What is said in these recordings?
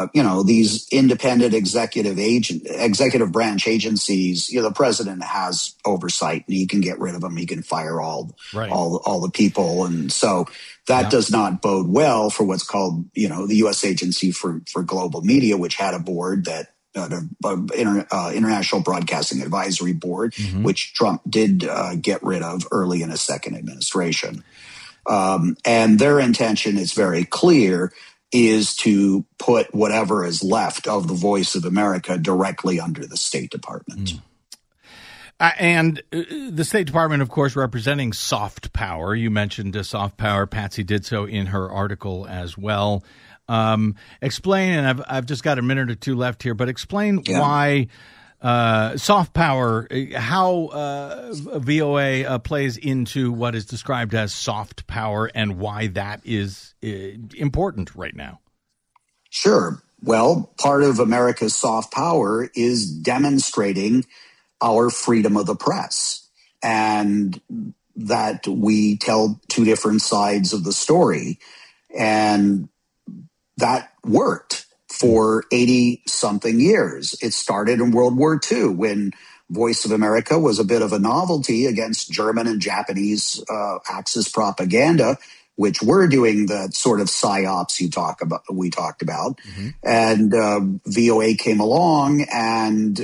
these independent executive branch agencies, the president has oversight and he can get rid of them. He can fire all the people. And so that does not bode well for what's called, the U.S. Agency for Global Media, which had a board that International Broadcasting Advisory Board, which Trump did get rid of early in his second administration. And their intention is very clear, is to put whatever is left of the Voice of America directly under the State Department. And the State Department, of course, representing soft power. You mentioned soft power. Patsy did so in her article as well. Explain, and I've just got a minute or two left here, but explain why soft power, how VOA plays into what is described as soft power and why that is important right now. Sure. Well, part of America's soft power is demonstrating our freedom of the press and that we tell two different sides of the story. And that worked for 80-something years. It started in World War II when Voice of America was a bit of a novelty against German and Japanese Axis propaganda, which were doing the sort of psyops we talked about. And VOA came along and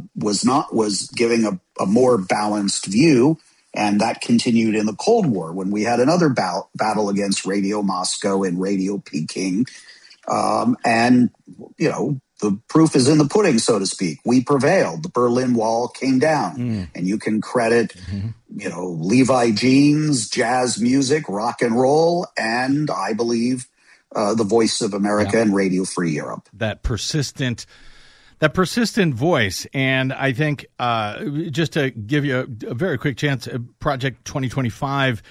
was giving a more balanced view. And that continued in the Cold War when we had another battle against Radio Moscow and Radio Peking. And, the proof is in the pudding, so to speak. We prevailed. The Berlin Wall came down. And you can credit, Levi Jeans, jazz music, rock and roll, and I believe the Voice of America and Radio Free Europe. That persistent voice. And I think just to give you a very quick chance, Project 2025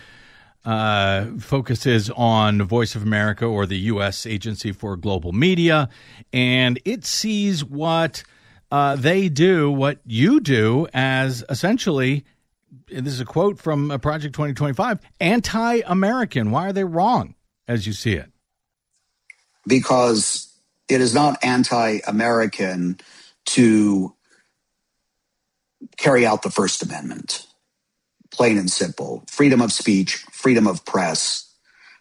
focuses on Voice of America, or the U.S. Agency for Global Media, and it sees what they do, what you do, as essentially, this is a quote from Project 2025, anti-American. Why are they wrong, as you see it? Because it is not anti-American to carry out the First Amendment. Plain and simple. Freedom of speech, freedom of press.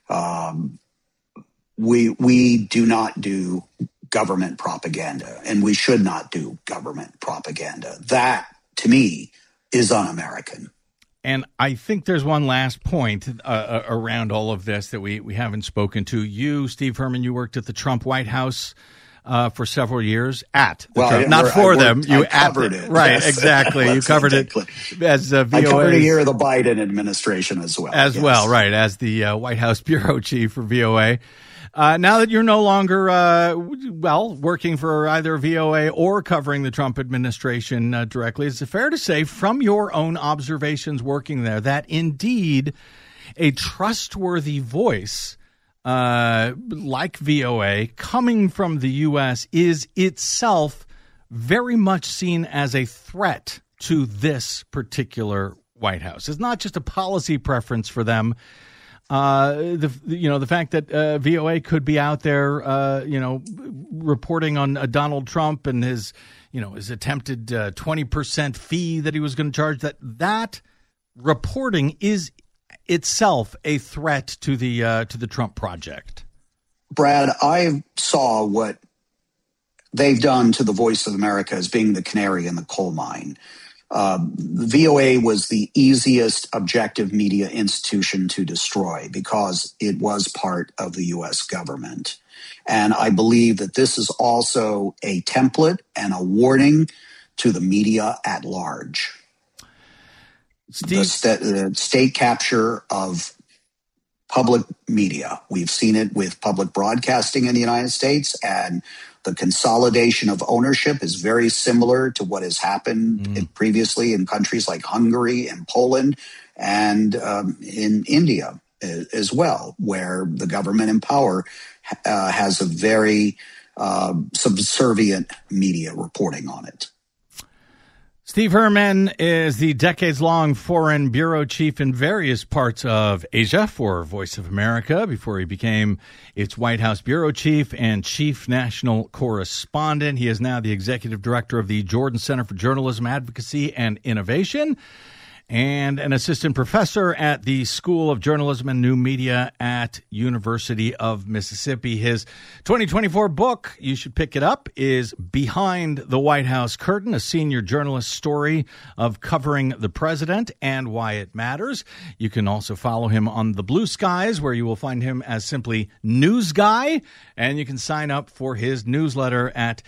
We do not do government propaganda, and we should not do government propaganda. That, to me, is un-American. And I think there's one last point around all of this that we haven't spoken to. You, Steve Herman, you worked at the Trump White House for several years at the Trump, not for them. You covered it. Right, yes. exactly. You covered it as VOA. I covered a year of the Biden administration as well. Well, right, as the White House bureau chief for VOA. Now that you're no longer, working for either VOA or covering the Trump administration directly, is it fair to say, from your own observations working there, that indeed a trustworthy voice like VOA coming from the U.S. is itself very much seen as a threat to this particular White House? It's not just a policy preference for them. The fact that VOA could be out there, reporting on Donald Trump and his attempted 20% fee that he was going to charge, that reporting is itself a threat to the Trump project. Brad, I saw what they've done to the Voice of America as being the canary in the coal mine. VOA was the easiest objective media institution to destroy because it was part of the U.S. government. And I believe that this is also a template and a warning to the media at large. Steve? The state capture of public media. We've seen it with public broadcasting in the United States, and the consolidation of ownership is very similar to what has happened previously in countries like Hungary and Poland and in India as well, where the government in power has a very subservient media reporting on it. Steve Herman is the decades-long foreign bureau chief in various parts of Asia for Voice of America before he became its White House bureau chief and chief national correspondent. He is now the executive director of the Jordan Center for Journalism Advocacy and Innovation and an assistant professor at the School of Journalism and New Media at University of Mississippi. His 2024 book, you should pick it up, is Behind the White House Curtain, a senior journalist story of covering the president and why it matters. You can also follow him on the Blue Skies, where you will find him as simply News Guy, and you can sign up for his newsletter at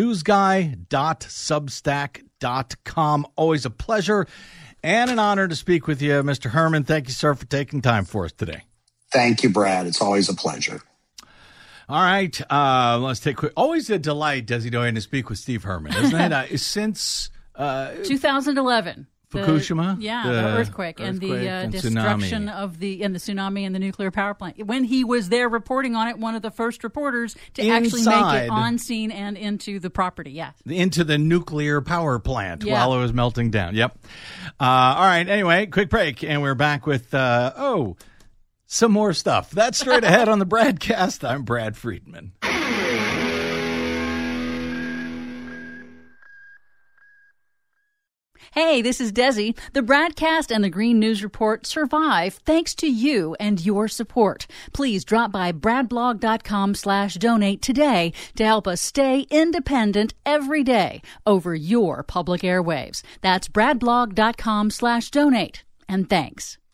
newsguy.substack.com. Always a pleasure and an honor to speak with you, Mr. Herman. Thank you, sir, for taking time for us today. Thank you, Brad. It's always a pleasure. All right. Let's take quick. Always a delight, Desi Doyen, to speak with Steve Herman, isn't it? Since 2011. Fukushima? The earthquake and the destruction of the tsunami and the nuclear power plant. When he was there reporting on it, one of the first reporters to actually make it on scene and into the property, yes. Into the nuclear power plant while it was melting down. Yep. All right. Anyway, quick break, and we're back with, some more stuff. That's straight ahead on the BradCast. I'm Brad Friedman. Hey, this is Desi. The BradCast and the Green News Report survive thanks to you and your support. Please drop by bradblog.com/donate today to help us stay independent every day over your public airwaves. That's bradblog.com/donate. And thanks.